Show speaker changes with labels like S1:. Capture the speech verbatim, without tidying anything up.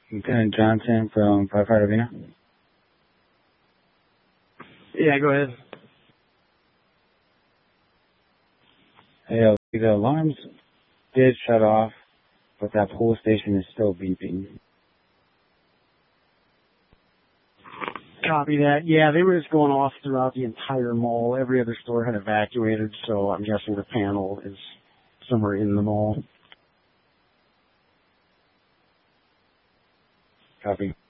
S1: Lieutenant Johnson from Firefighter Arena.
S2: Yeah, go ahead.
S1: Hey, uh, the alarms did shut off, but that police station is still beeping.
S2: Copy that. Yeah, they were just going off throughout the entire mall. Every other store had evacuated, so I'm guessing the panel is somewhere in the mall.
S1: Copy.